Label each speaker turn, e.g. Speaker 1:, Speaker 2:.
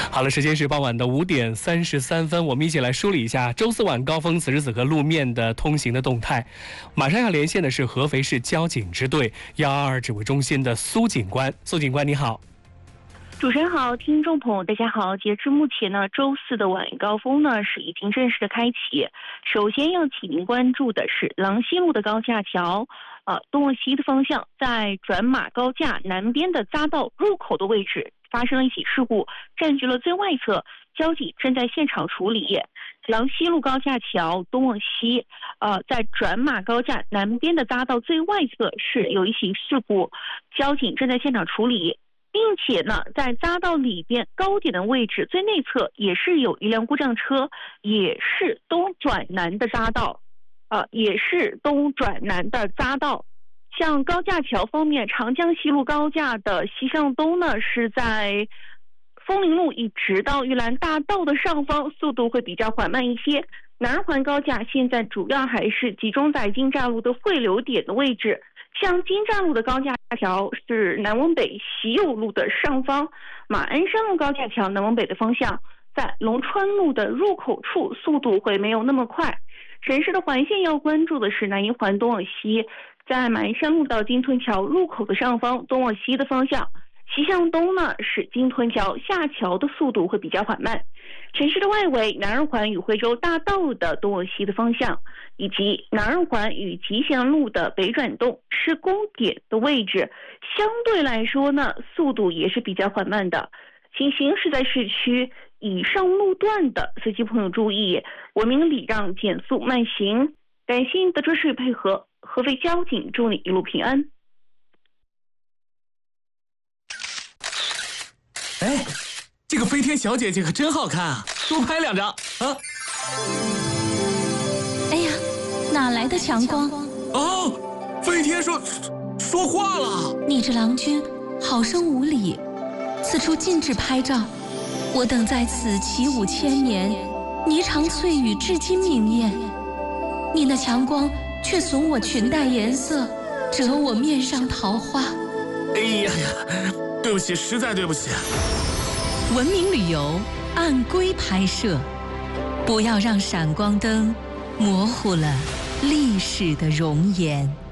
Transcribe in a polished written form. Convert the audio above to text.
Speaker 1: 好了，时间是傍晚的5点33分，我们一起来梳理一下周四晚高峰此时此刻路面的通行的动态。马上要连线的是合肥市交警支队122指挥中心的苏警官。苏警官你好。
Speaker 2: 主持人好，听众朋友大家好。截至目前呢，周四的晚高峰呢是已经正式的开启。首先要请您关注的是郎西路的高架桥，东往西的方向，在转马高架南边的匝道入口的位置发生了一起事故，占据了最外侧，交警正在现场处理。郎西路高架桥东往西，在转马高架南边的匝道最外侧是有一起事故，交警正在现场处理。并且呢，在匝道里边高点的位置最内侧也是有一辆故障车，也是东转南的匝道，像高架桥方面，长江西路高架的西向东呢，是在枫林路一直到玉兰大道的上方，速度会比较缓慢一些。南二环高架现在主要还是集中在金栅路的汇流点的位置。像金栅路的高架桥是南往北喜友路的上方，马鞍山路高架桥南往北的方向，在龙川路的入口处速度会没有那么快。城市的环线要关注的是南一环东往西，在马鞍山路到金屯桥入口的上方东往西的方向，西向东呢是金屯桥下桥的速度会比较缓慢。城市的外围，南二环与惠州大道的东往西的方向，以及南二环与集贤路的北转东施工点的位置，相对来说呢，速度也是比较缓慢的。请行驶在市区以上路段的司机朋友注意，文明礼让，减速慢行。感谢您的支持与配合，合肥交警祝你一路平安。
Speaker 3: 哎，这个飞天小姐姐可真好看啊，多拍2张啊！
Speaker 4: 哎呀，哪来的强光？
Speaker 3: 哦，飞天说话了。
Speaker 4: 你这郎君好生无礼，此处禁止拍照。我等在此起舞1000年，霓裳翠羽至今明艳。你那强光却损我裙带颜色，折我面上桃花。
Speaker 3: 哎呀呀，对不起，实在对不起。
Speaker 4: 文明旅游按规拍摄，不要让闪光灯模糊了历史的容颜。